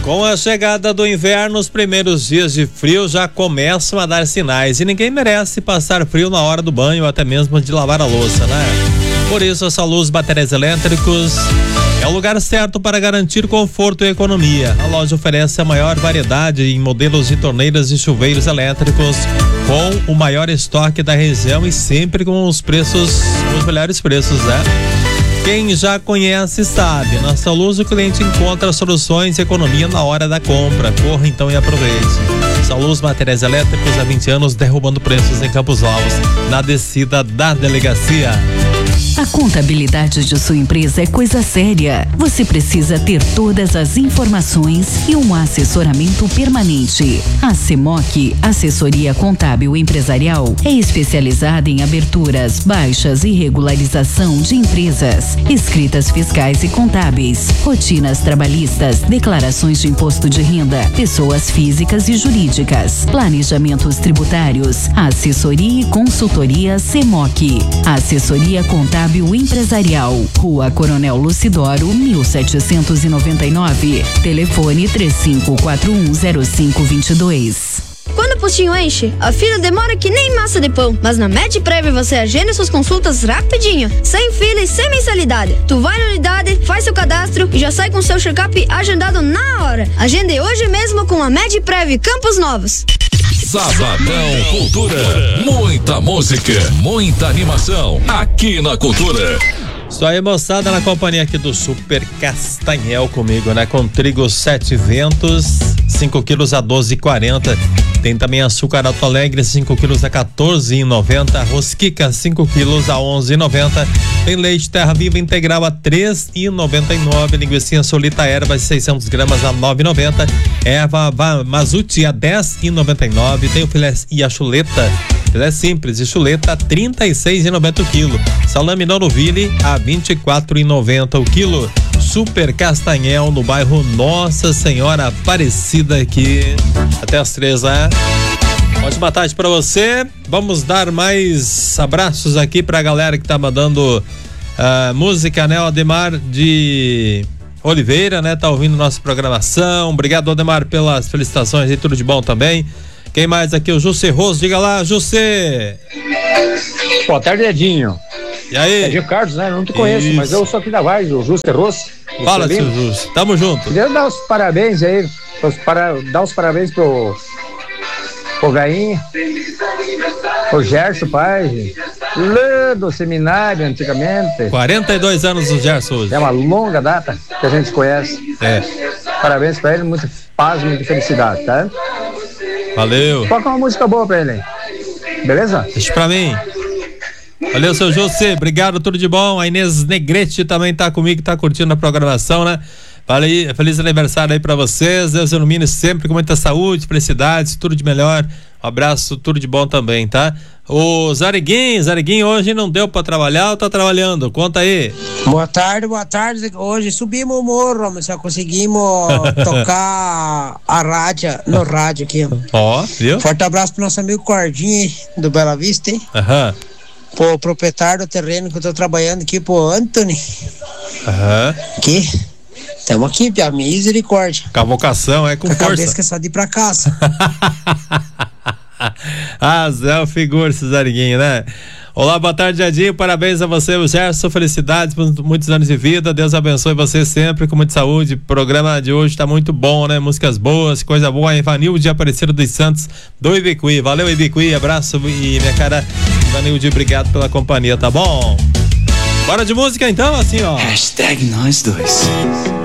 Com a chegada do inverno, os primeiros dias de frio já começam a dar sinais e ninguém merece passar frio na hora do banho ou até mesmo de lavar a louça, né? Por isso, a Saluz Baterias Elétricos é o lugar certo para garantir conforto e economia. A loja oferece a maior variedade em modelos de torneiras e chuveiros elétricos com o maior estoque da região e sempre com os melhores preços, né? Quem já conhece sabe, na Saluz o cliente encontra soluções e economia na hora da compra. Corra então e aproveite. Saluz Materiais Elétricos há 20 anos derrubando preços em Campos Novos, na descida da delegacia. A contabilidade de sua empresa é coisa séria. Você precisa ter todas as informações e um assessoramento permanente. A CEMOC, Assessoria Contábil Empresarial, é especializada em aberturas, baixas e regularização de empresas, escritas fiscais e contábeis, rotinas trabalhistas, declarações de imposto de renda, pessoas físicas e jurídicas, planejamentos tributários, assessoria e consultoria CEMOC. Assessoria Contábil Empresarial, Rua Coronel Lucidoro, 1799. Telefone 35410522. Quando o postinho enche, a fila demora que nem massa de pão. Mas na MedPrev você agenda suas consultas rapidinho, sem fila e sem mensalidade. Tu vai na unidade, faz seu cadastro e já sai com seu check-up agendado na hora. Agende hoje mesmo com a MedPrev Campos Novos. Sabadão Cultura. Muita música, muita animação aqui na Cultura. Isso aí, moçada, na companhia aqui do Super Castanhel comigo, né? Com trigo 7 ventos, 5 quilos a 12,40. Tem também açúcar Alto Alegre, 5 quilos a 14,90. Rosquica, 5 quilos a 11,90. Tem leite Terra Viva integral a 3,99. Linguiça Solita Ervas, 600 gramas a 9,90. Erva Mazuti a 10,99. Tem o filé e a chuleta. Filé simples e chuleta a 36,90 o quilo. Salame Noroville a 24,90 o quilo. Super Castanhel no bairro Nossa Senhora Aparecida aqui. Até as 3, né? Ótima tarde pra você. Vamos dar mais abraços aqui pra galera que tá mandando música, né? O Ademar de Oliveira, né? Tá ouvindo nossa programação. Obrigado, Ademar, pelas felicitações e tudo de bom também. Quem mais aqui? O José Rosso. Diga lá, José. Boa tarde, Edinho. E aí? Edinho Carlos, né? Não te conheço, mas eu sou aqui da Vaz, o José Rosso. Fala, seu José. Tamo junto. Queria dar os parabéns aí, dar os parabéns pro Gainha, o Gerson Paz, lá do seminário antigamente. 42 anos do Gerson hoje. É uma longa data que a gente conhece. É. Parabéns pra ele, muita paz, muita felicidade, tá? Valeu. Toca uma música boa pra ele aí. Beleza? Deixa pra mim. Valeu, seu José. Obrigado, tudo de bom. A Inês Negrete também tá comigo, tá curtindo a programação, né? Valeu, feliz aniversário aí pra vocês. Deus ilumine sempre com muita saúde, felicidade, tudo de melhor. Um abraço, tudo de bom também, tá? O Zariguinho hoje não deu pra trabalhar ou tá trabalhando? Conta aí. Boa tarde. Hoje subimos o morro, mas só conseguimos tocar no rádio aqui. Ó, viu? Forte abraço pro nosso amigo Cordinha do Bela Vista, hein? Aham. Pro proprietário do terreno que eu tô trabalhando aqui, pro Anthony. Aham. Aqui. Estamos aqui, Pia, misericórdia. Com a vocação, com força. A cabeça que é só de ir pra casa. Zé figura esse Zariguinho, né? Olá, boa tarde, Jadinho, parabéns a você, o Gerson, felicidades por muitos anos de vida, Deus abençoe você sempre com muita saúde. O programa de hoje tá muito bom, né? Músicas boas, coisa boa. Ivanildo de Aparecido dos Santos do Ibicuí, valeu Ibicuí, abraço e minha cara Ivanildo, obrigado pela companhia, tá bom? Bora de música então, assim ó. #nós dois.